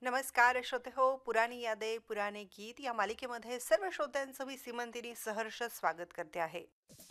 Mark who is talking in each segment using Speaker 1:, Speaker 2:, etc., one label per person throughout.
Speaker 1: नमस्कार श्रोते हो, पुराणी यादे पुराणे गीत या मालिकेमध्ये सर्व श्रोत्यांचं मी सीमंतिनी सहर्ष स्वागत करते आहे.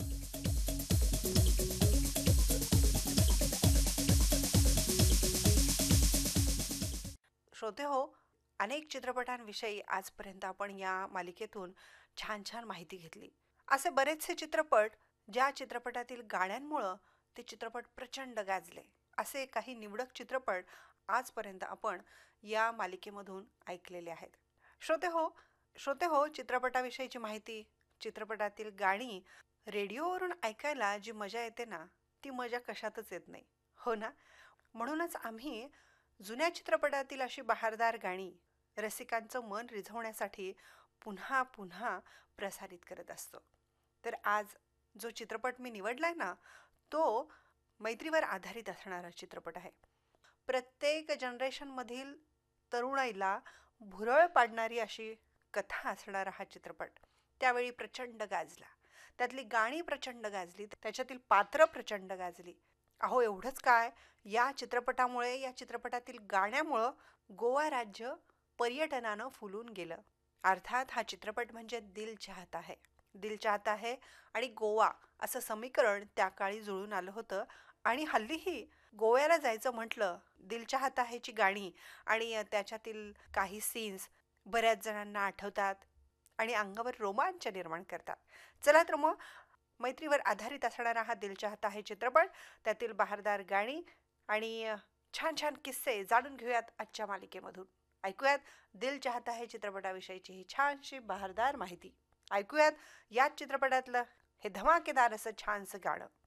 Speaker 1: श्रोते हो, अनेक चित्रपटांविषयी आजपर्यंत आपण या मालिकेतून छान छान माहिती घेतली. असे बरेचसे चित्रपट ज्या चित्रपटातील गाण्यांमुळं ते चित्रपट प्रचंड गाजले. असे काही निवडक चित्रपट आजपर्यंत आपण या मालिकेमधून ऐकलेले आहेत. श्रोते हो श्रोते हो चित्रपटाविषयीची माहिती, चित्रपटातील गाणी रेडिओवरून ऐकायला जी मजा येते ना, ती मजा कशातच येत नाही, हो ना? म्हणूनच आम्ही जुन्या चित्रपटातील अशी बहारदार गाणी रसिकांचं मन रिझवण्यासाठी पुन्हा पुन्हा प्रसारित करत असतो. तर आज जो चित्रपट मी निवडलाय ना, तो मैत्रीवर आधारित असणारा चित्रपट आहे. प्रत्येक जनरेशनमधील तरुणाईला भुरळ पाडणारी अशी कथा असणारा हा चित्रपट त्यावेळी प्रचंड गाजला. त्यातली गाणी प्रचंड गाजली, त्याच्यातील पात्र प्रचंड गाजली. अहो एवढंच काय, या चित्रपटातील गाण्यामुळं गोवा राज्य पर्यटनानं फुलून गेलं. अर्थात हा चित्रपट म्हणजे दिल चाहता है. दिल चाहता है आणि गोवा असं समीकरण त्या काळी जुळून आलं होतं. आणि हल्लीही गोव्याला जायचं म्हटलं, दिल चाहता हैची गाणी आणि त्याच्यातील काही सीन्स बऱ्याच जणांना आठवतात आणि अंगावर रोमांच निर्माण करतात. चला तर मग मैत्रीवर आधारित असणारा हा दिल चाहता है चित्रपट, त्यातील बहारदार गाणी आणि छान छान किस्से जाणून घेऊयात आजच्या मालिकेमधून. ऐकूयात दिल चाहता है चित्रपटाविषयीची ही छानशी बहारदार माहिती. ऐकूयात याच चित्रपटातलं हे धमाकेदार असं छानसं गाणं.